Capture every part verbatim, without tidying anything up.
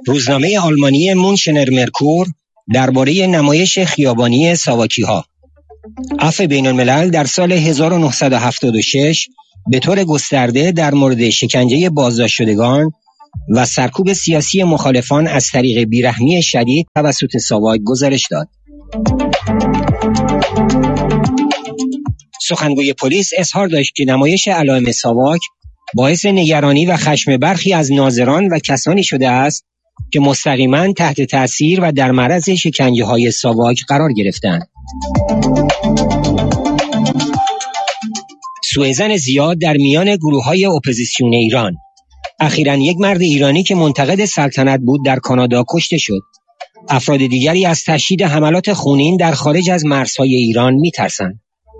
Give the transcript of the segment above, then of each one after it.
روزنامه آلمانی مونشنر مرکور درباره نمایش خیابانی ساواکی‌ها. عفو بین الملل در سال هزار و نهصد و هفتاد و شش به طور گسترده در مورد شکنجه بازداشت شدگان و سرکوب سیاسی مخالفان از طریق بیرحمی شدید توسط ساواک گزارش داد. سخنگوی پلیس اظهار داشت که نمایش علائم ساواک باعث نگرانی و خشم برخی از ناظران و کسانی شده است که مستقیما تحت تأثیر و در معرض شکنجه‌های ساواک قرار گرفتند. سوءظن زیاد در میان گروه‌های اپوزیسیون ایران. اخیراً یک مرد ایرانی که منتقد سلطنت بود در کانادا کشته شد. افراد دیگری از تشدید حملات خونین در خارج از مرزهای ایران می‌ترسند.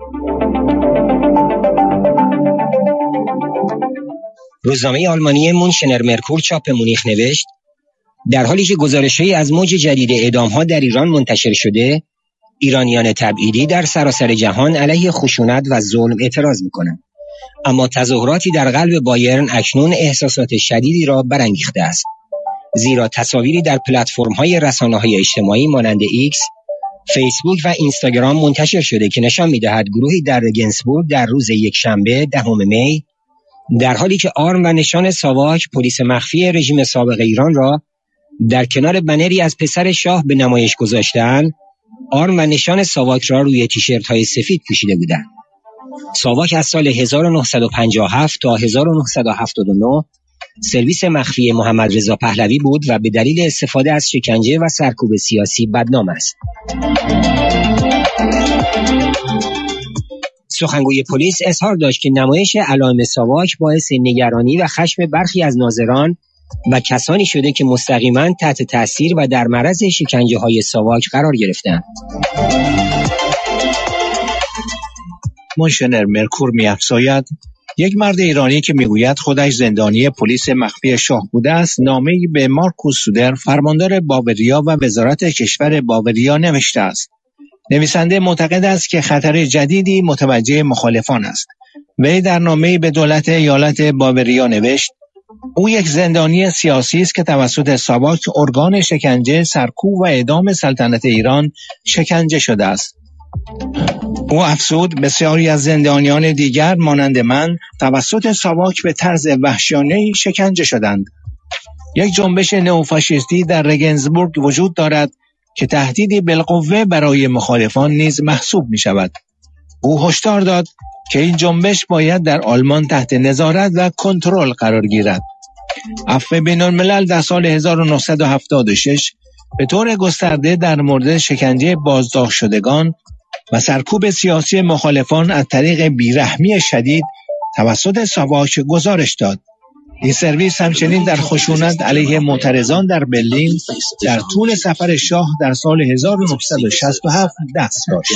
روزنامه آلمانی مونشنر مرکور چاپ مونیخ نوشت: در حالی که گزارش‌هایی از موج جدید اعدام‌ها در ایران منتشر شده، ایرانیان تبعیدی در سراسر جهان علیه خشونت و ظلم اعتراض می‌کنند. اما تظاهراتی در قلب بایرن اکنون احساسات شدیدی را برانگیخته است. زیرا تصاویری در پلتفرم‌های رسانه‌های اجتماعی مانند ایکس، فیسبوک و اینستاگرام منتشر شده که نشان می‌دهد گروهی در رگنسبورگ در روز یکشنبه دهم می در حالی که آرم و نشان ساواک پلیس مخفی رژیم سابق ایران را در کنار بنری از پسر شاه به نمایش گذاشتند، آرم و نشان ساواک را روی تیشرت‌های سفید پوشیده بودند. ساواک از سال هزار و نهصد و پنجاه و هفت تا هزار و نهصد و هفتاد و نه سرویس مخفی محمد رضا پهلوی بود و به دلیل استفاده از شکنجه و سرکوب سیاسی بدنام است. سخنگوی پلیس اظهار داشت که نمایش علائم ساواک باعث نگرانی و خشم برخی از ناظران و کسانی شده که مستقیما تحت تأثیر و در معرض شکنجه‌های ساواک قرار گرفتند. مونشنر مرکور می‌افزاید: یک مرد ایرانی که میگوید خودش زندانی پلیس مخفی شاه بوده است، نامه‌ای به مارکوس سودر، فرماندار باوریا و وزارت کشور باوریا نوشته است. نویسنده معتقد است که خطر جدیدی متوجه مخالفان است. وی در نامه‌ای به دولت ایالت باوریا نوشت: او یک زندانی سیاسی است که توسط ساواک، ارگان شکنجه، سرکوب و اعدام سلطنت ایران شکنجه شده است. او افزود: بسیاری از زندانیان دیگر مانند من توسط ساواک به طرز وحشیانه‌ای شکنجه شدند. یک جنبش نئوفاشیستی در رگنسبورگ وجود دارد که تهدیدی بالقوه برای مخالفان نیز محسوب می شود. او هشدار داد که این جنبش باید در آلمان تحت نظارت و کنترل قرار گیرد. عفو بین الملل در سال هزار و نهصد و هفتاد و شش به طور گسترده در مورد شکنجه بازداشت شدگان و سرکوب سیاسی مخالفان از طریق بیرحمی شدید توسط ساواک گزارش داد. این سرویس همچنین در خشونت علیه معترضان در برلین در طول سفر شاه در سال هزار و نهصد و شصت و هفت دست داشت.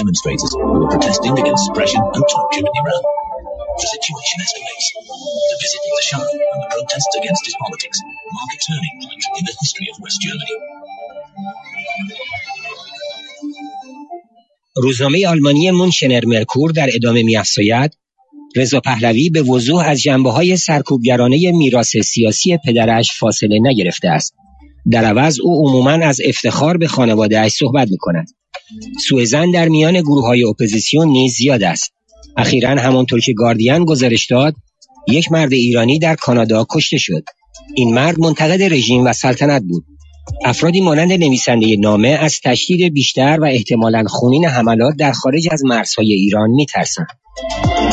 روزنامه آلمانی مونشنر مرکور در ادامه می‌افزاید: رضا پهلوی به وضوح از جنبه‌های سرکوبگرانه میراث سیاسی پدرش فاصله نگرفته است. در عوض او عموماً از افتخار به خانواده‌اش صحبت می‌کند. سوءظن در میان گروه‌های اپوزیسیون نیز زیاد است. اخیراً همانطور که گاردین گزارش داد، یک مرد ایرانی در کانادا کشته شد. این مرد منتقد رژیم و سلطنت بود. افرادی مانند نویسنده نامه از تشدید بیشتر و احتمالاً خونین حملات در خارج از مرزهای ایران می‌ترسند.